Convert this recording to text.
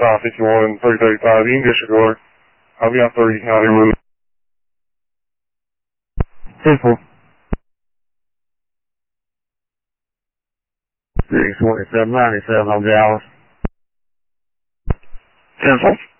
South 51 and 3035, you can disregard. I'll be on 30 out here with you. 62797 on Dallas. 10-4.